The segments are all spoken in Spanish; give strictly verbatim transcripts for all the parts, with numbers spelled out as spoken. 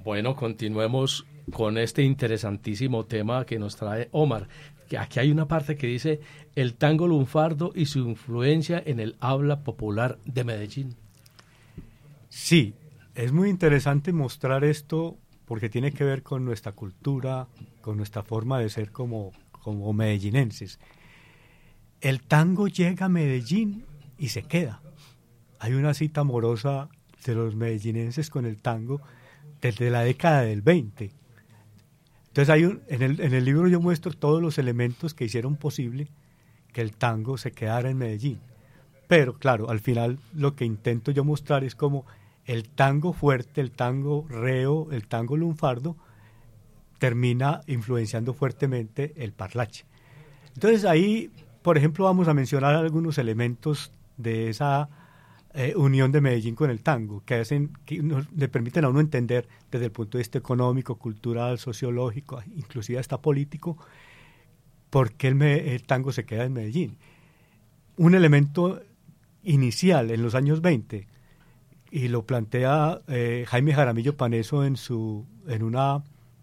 Bueno, continuemos con este interesantísimo tema que nos trae Omar. Que aquí hay una parte que dice el tango lunfardo y su influencia en el habla popular de Medellín. Sí, es muy interesante mostrar esto porque tiene que ver con nuestra cultura, con nuestra forma de ser como, como medellinenses. El tango llega a Medellín y se queda. Hay una cita amorosa de los medellinenses con el tango desde la década del veinte. Entonces hay un, en, el, en el libro yo muestro todos los elementos que hicieron posible que el tango se quedara en Medellín. Pero claro, al final lo que intento yo mostrar es como el tango fuerte, el tango reo, el tango lunfardo, termina influenciando fuertemente el parlache. Entonces ahí, por ejemplo, vamos a mencionar algunos elementos de esa eh, unión de Medellín con el tango, que, hacen, que nos, le permiten a uno entender desde el punto de vista económico, cultural, sociológico, inclusive hasta político, por qué el, el tango se queda en Medellín. Un elemento inicial en los años veinte, y lo plantea eh, Jaime Jaramillo Paneso en su en una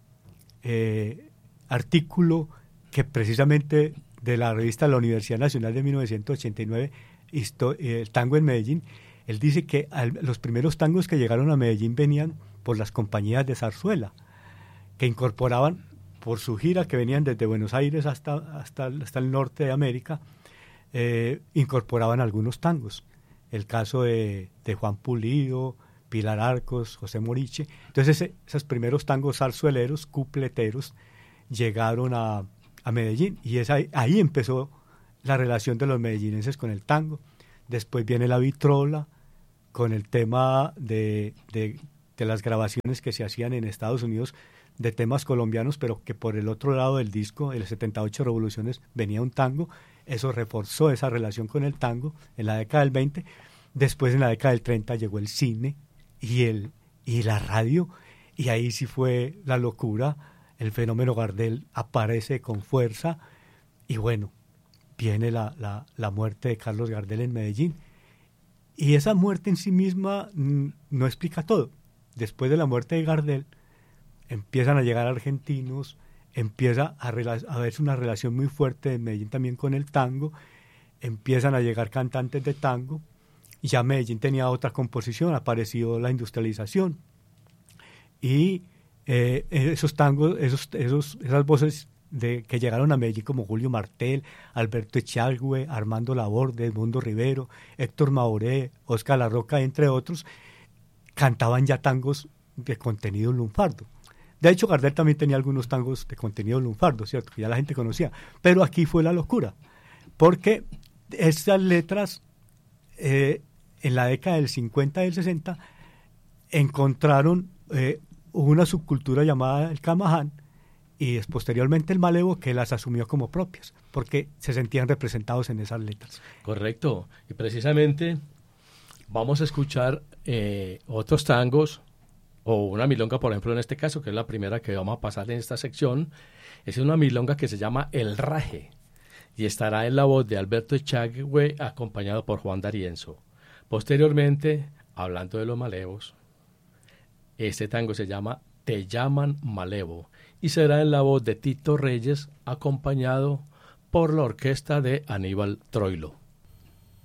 eh, artículo que precisamente de la revista La Universidad Nacional de mil novecientos ochenta y nueve, histo, eh, el tango en Medellín. Él dice que al, los primeros tangos que llegaron a Medellín venían por las compañías de zarzuela, que incorporaban por su gira, que venían desde Buenos Aires hasta, hasta, hasta el norte de América, eh, incorporaban algunos tangos. El caso de, de Juan Pulido, Pilar Arcos, José Moriche. Entonces ese, esos primeros tangos zarzueleros, cupleteros, llegaron a, a Medellín y es ahí, ahí empezó la relación de los medellinenses con el tango. Después viene la vitrola con el tema de, de, de las grabaciones que se hacían en Estados Unidos de temas colombianos, pero que por el otro lado del disco, el setenta y ocho Revoluciones, venía un tango. Eso reforzó esa relación con el tango en la década del veinte. Después, en la década del treinta, llegó el cine y, el, y la radio, y ahí sí fue la locura. El fenómeno Gardel aparece con fuerza, y bueno, viene la, la, la muerte de Carlos Gardel en Medellín. Y esa muerte en sí misma mm, no explica todo. Después de la muerte de Gardel, empiezan a llegar argentinos, empieza a, rela- a verse una relación muy fuerte de Medellín también con el tango, empiezan a llegar cantantes de tango, y ya Medellín tenía otra composición, apareció la industrialización, y eh, esos tangos, esos, esos, esas voces de, que llegaron a Medellín como Julio Martel, Alberto Echagüe, Armando Laborde, Edmundo Rivero, Héctor Mauré, Óscar La Roca, entre otros, cantaban ya tangos de contenido lunfardo. De hecho, Gardel también tenía algunos tangos de contenido lunfardo, ¿cierto? Que ya la gente conocía. Pero aquí fue la locura, porque estas letras, eh, en la década del cincuenta y del sesenta, encontraron eh, una subcultura llamada el Camaján, y posteriormente el Malevo, que las asumió como propias, porque se sentían representados en esas letras. Correcto. Y precisamente vamos a escuchar eh, otros tangos, o una milonga, por ejemplo, en este caso, que es la primera que vamos a pasar en esta sección. Es una milonga que se llama El Raje y estará en la voz de Alberto Echagüe, acompañado por Juan D'Arienzo. Posteriormente, hablando de los malevos, este tango se llama Te llaman Malevo y será en la voz de Tito Reyes, acompañado por la orquesta de Aníbal Troilo.